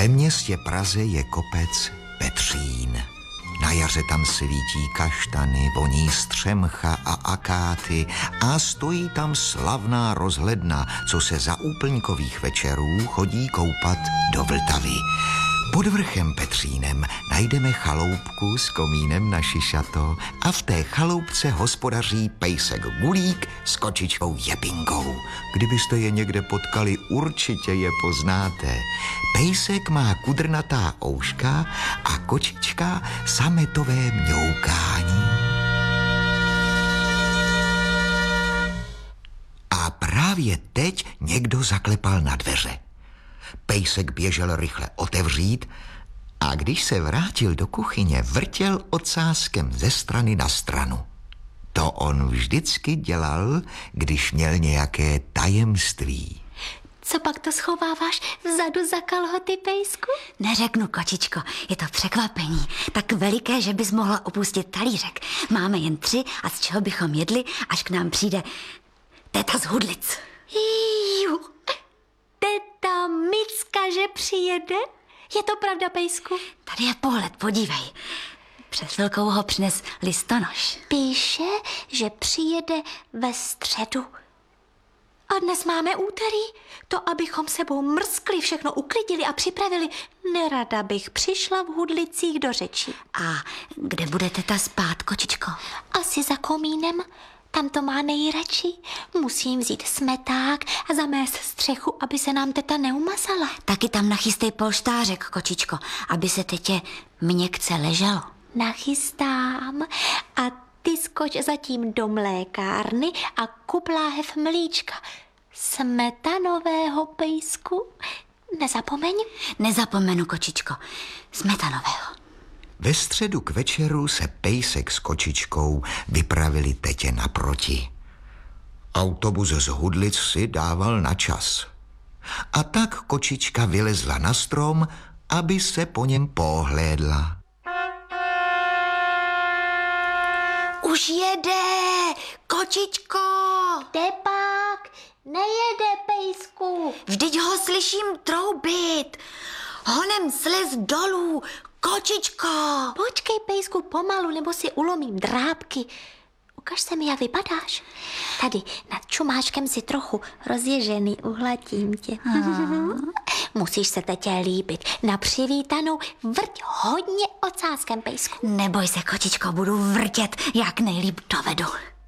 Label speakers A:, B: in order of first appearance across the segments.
A: Ve městě Praze je kopec Petřín. Na jaře tam svítí kaštany, voní střemcha a akáty a stojí tam slavná rozhledna, co se za úplňkových večerů chodí koupat do Vltavy. Pod vrchem Petřínem najdeme chaloupku s komínem na šišato a v té chaloupce hospodaří pejsek Gulík s kočičkou Jepinkou. Kdybyste je někde potkali, určitě je poznáte. Pejsek má kudrnatá ouška a kočička sametové mňoukání. A právě teď někdo zaklepal na dveře. Pejsek běžel rychle otevřít a když se vrátil do kuchyně, vrtěl ocáskem ze strany na stranu. To on vždycky dělal, když měl nějaké tajemství.
B: Co pak to schováváš vzadu za kalhoty, pejsku?
C: Neřeknu, kočičko, je to překvapení. Tak veliké, že bys mohla opustit talířek. Máme jen 3 a z čeho bychom jedli, až k nám přijde teta z Hudlic.
B: Teta Micka, že přijede? Je to pravda, pejsku?
C: Tady je pohled, podívej. Před chvilkou ho přines listonoš.
B: Píše, že přijede ve středu. A dnes máme úterý. To, abychom sebou mrskli, všechno uklidili a připravili. Nerada bych přišla v Hudlicích do řečí.
C: A kde bude teta spát, kočičko?
B: Asi za komínem. Tam to má nejradši. Musím vzít smeták a zamést střechu, aby se nám teta neumazala.
C: Taky tam nachystej polštářek, kočičko, aby se tetě měkce leželo.
B: Nachystám a ty skoč zatím do mlékárny a kup láhev mlíčka. Smetanového, pejsku. Nezapomeň.
C: Nezapomenu, kočičko. Smetanového.
A: Ve středu k večeru se pejsek s kočičkou vypravili tetě naproti. Autobus z Hudlic si dával na čas. A tak kočička vylezla na strom, aby se po něm pohlédla.
C: Už jede, kočičko.
B: Tepák, nejede, pejsku.
C: Vždyť ho slyším troubit. Honem slez dolů, kočičko.
B: Počkej, pejsku, pomalu, nebo si ulomím drápky. Ukaž se mi, jak vypadáš. Tady nad čumáčkem si trochu rozježený, uhlatím tě. Musíš se tetě líbit. Na přivítanou vrť hodně ocáskem, pejsku.
C: Neboj se, kočičko, budu vrtět, jak nejlíp dovedu.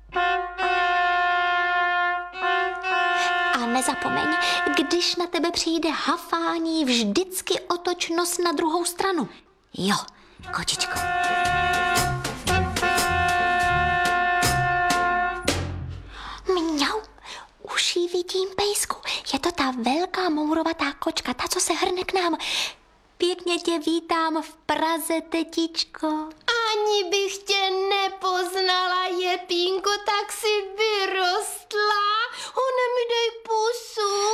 B: A nezapomeň, když na tebe přijde hafání, vždycky otoč nos na druhou stranu.
C: Jo, kočičko.
B: Mňau, už ji vidím, pejsku. Je to ta velká mourovatá kočka, ta, co se hrne k nám. Pěkně tě vítám v Praze, tetičko.
D: Ani bych tě nepoznala, Jepínko, tak si vyrostla. Ona mi dej pusu.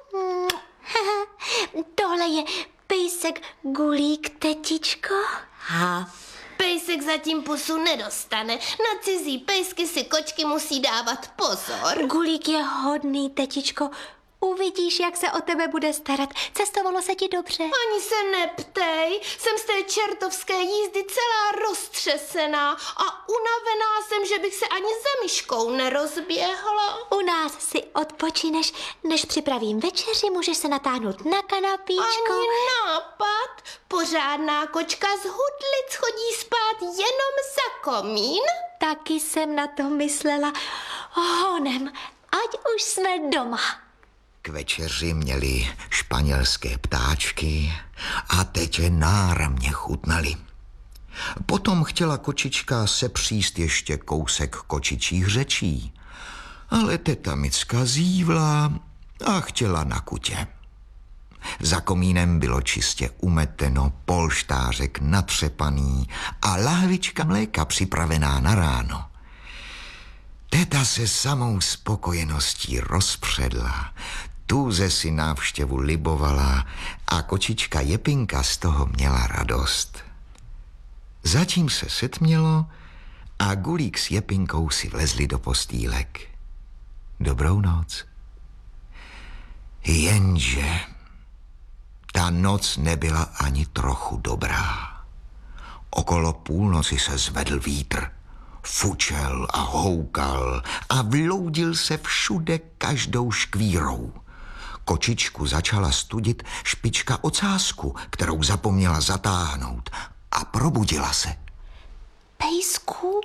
B: Tohle je pejsek Gulík, tetičko.
C: Ha.
D: Pejsek zatím pusu nedostane. Na cizí pejsky si kočky musí dávat pozor.
B: Gulík je hodný, tetičko. Uvidíš, jak se o tebe bude starat. Cestovalo se ti dobře?
D: Ani se neptej, jsem z té čertovské jízdy celá roztřesená a unavená jsem, že bych se ani za myškou nerozběhla.
B: U nás si odpočineš, než připravím večeři, můžeš se natáhnout na kanapíčko.
D: Ani nápad, pořádná kočka z Hudlic chodí spát jenom za komín.
B: Taky jsem na to myslela. Honem, ať už jsme doma.
A: K večeři měli španělské ptáčky a tetě náramně chutnali. Potom chtěla kočička sepříst ještě kousek kočičích řečí, ale teta Micka zívla a chtěla na kutě. Za komínem bylo čistě umeteno, polštářek natřepaný a lahvička mléka připravená na ráno. Teta se samou spokojeností rozpředla, tůze si návštěvu libovala a kočička Jepinka z toho měla radost. Zatím se setmělo a Gulík s Jepinkou si vlezli do postýlek. Dobrou noc. Jenže Ta noc nebyla ani trochu dobrá. Okolo půlnoci se zvedl vítr. Fučel a houkal a vloudil se všude každou škvírou. Kočičku začala studit špička ocásku, kterou zapomněla zatáhnout, a probudila se.
B: Pejsku?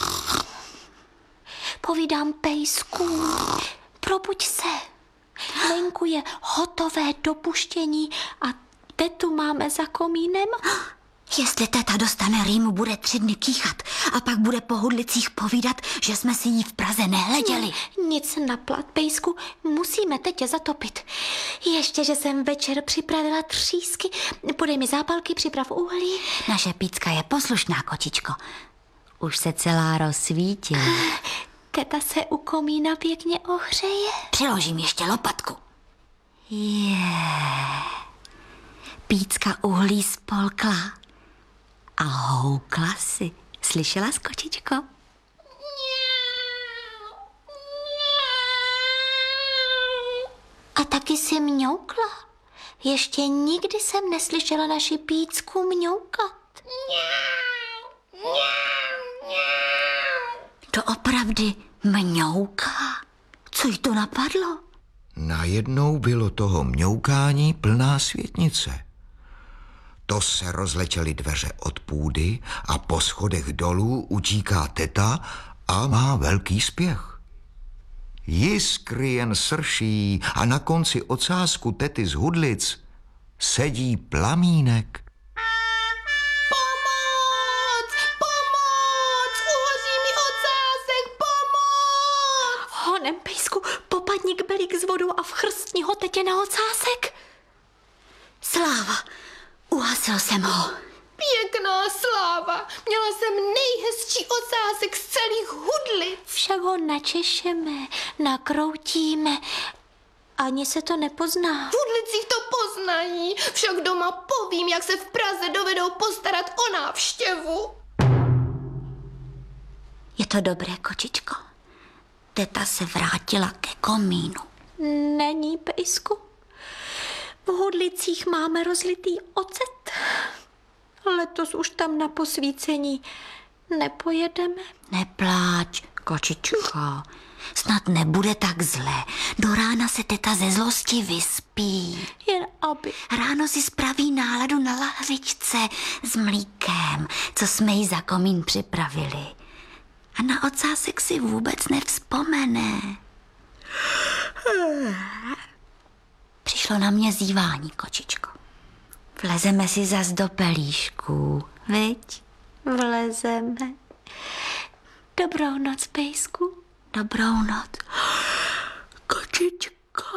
B: Povídám, Pejsku, probuď se. Venku je hotové dopuštění a tetu máme za komínem.
C: Jestli teta dostane rýmu, bude 3 dny kýchat a pak bude po hudlicích povídat, že jsme si jí v Praze nehleděli.
B: Nic naplat, Pejsku, musíme tetě zatopit. Ještě, že jsem večer připravila třísky, podej mi zápalky, připrav uhlí.
C: Naše pícka je poslušná, kočičko. Už se celá rozsvítila.
B: Teta se u komína pěkně ohřeje.
C: Přiložím ještě lopatku. Pícka uhlí spolkla a houkla si. Slyšela, kočičko?
B: A taky si mňoukla. Ještě nikdy jsem neslyšela naši pícku mňoukat.
C: To opravdu mňouká? Co jí to napadlo?
A: Najednou bylo toho mňoukání plná světnice. To se rozletěly dveře od půdy a po schodech dolů utíká teta a má velký spěch. Jiskry jen srší a na konci ocásku tety z hudlic sedí plamínek.
D: Pomoc! Pomoc! Uhoří mi ocásek! Pomoc!
B: Honem, Pejsku, popadni k belík s vodou a vchrstni ho tetě na ocásek.
C: Sláva, uhasil jsem ho.
D: Pěkná sláva! Měla jsem nejhezčí ocásek z celých hudlic.
B: Však ho načešeme, nakroutíme. Ani se to nepozná.
D: V hudlicích to poznají. Však doma povím, jak se v Praze dovedou postarat o návštěvu.
C: Je to dobré, kočičko. Teta se vrátila ke komínu.
B: Není, Pejsku. V hudlicích máme rozlitý ocet. Letos už tam na posvícení nepojedeme.
C: Nepláč, kočičko. Snad nebude tak zlé. Do rána se teta ze zlosti vyspí.
B: Jen aby.
C: Ráno si spraví náladu na lahvičce s mlíkem, co jsme jí za komín připravili. A na ocásek si vůbec nevzpomene. Přišlo na mě zívání, kočičko. Vlezeme si zas do pelíšku, viď?
B: Vlezeme. Dobrou noc, Pejsku.
C: Dobrou noc. Kočičko.